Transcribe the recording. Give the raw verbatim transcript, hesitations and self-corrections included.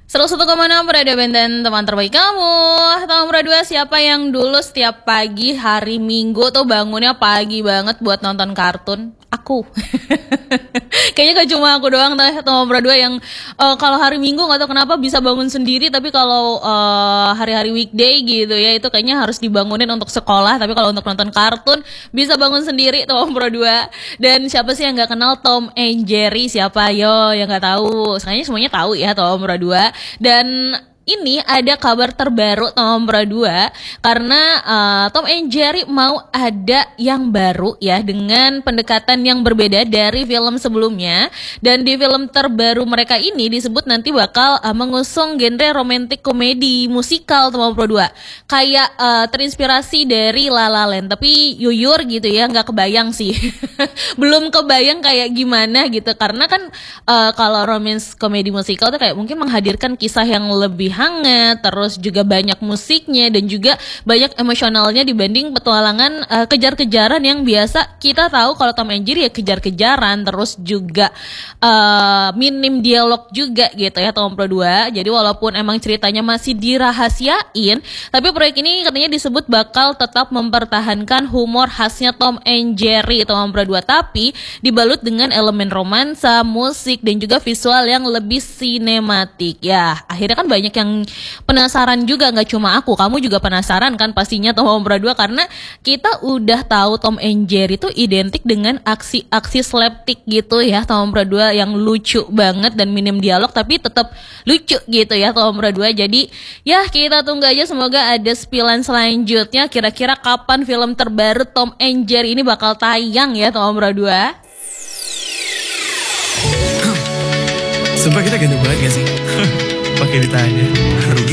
seratus satu koma enam Radio Benten, teman terbaik kamu. Tahun berdua, siapa yang dulu setiap pagi hari Minggu tuh bangunnya pagi banget buat nonton kartun? Aku. Kayaknya gak cuma aku doang teman berdua yang uh, kalau hari Minggu gak tahu kenapa bisa bangun sendiri, tapi kalau uh, hari-hari weekday gitu ya, itu kayaknya harus dibangunin untuk sekolah. Tapi kalau untuk nonton kartun bisa bangun sendiri teman berdua. Dan siapa sih yang gak kenal Tom and Jerry? Siapa yo yang gak tahu? Sebenarnya semuanya tahu ya teman berdua. Dan ini ada kabar terbaru nomor dua karena uh, Tom and Jerry mau ada yang baru ya, dengan pendekatan yang berbeda dari film sebelumnya. Dan di film terbaru mereka ini disebut nanti bakal uh, mengusung genre romantic komedi musikal nomor dua, kayak uh, terinspirasi dari La La Land, tapi yuyur gitu ya, nggak kebayang sih. Belum kebayang kayak gimana gitu, karena kan uh, kalau romance komedi musikal tuh kayak mungkin menghadirkan kisah yang lebih hangat, terus juga banyak musiknya dan juga banyak emosionalnya dibanding petualangan uh, kejar-kejaran yang biasa kita tahu. Kalau Tom and Jerry ya kejar-kejaran, terus juga uh, minim dialog juga gitu ya Tom berdua. Jadi walaupun emang ceritanya masih dirahasiain, tapi proyek ini katanya disebut bakal tetap mempertahankan humor khasnya Tom and Jerry Tom berdua, tapi dibalut dengan elemen romansa, musik dan juga visual yang lebih sinematik. Ya akhirnya kan banyak yang penasaran juga, nggak cuma aku, kamu juga penasaran kan pastinya Tom berdua, karena kita udah tahu Tom and Jerry itu identik dengan aksi-aksi slapstick gitu ya Tom berdua, yang lucu banget dan minim dialog tapi tetap lucu gitu ya Tom berdua. Jadi ya kita tunggu aja, semoga ada spillan selanjutnya, kira-kira kapan film terbaru Tom and Jerry ini bakal tayang ya Tom berdua. Sumpah kita ganteng banget gak sih? Pakai ditanya.